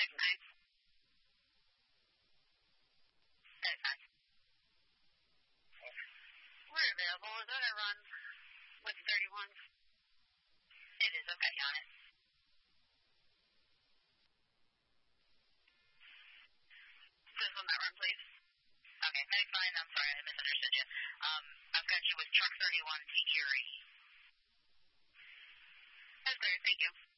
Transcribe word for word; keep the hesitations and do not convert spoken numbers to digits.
That's nice. That's nice. We're available. Is that a run with thirty-one? It is. Okay, on it. Please on that run, please. Okay, Meg fine. I'm sorry, I misunderstood you. Um, I've got you with truck thirty-one to Erie. That's great. Thank you.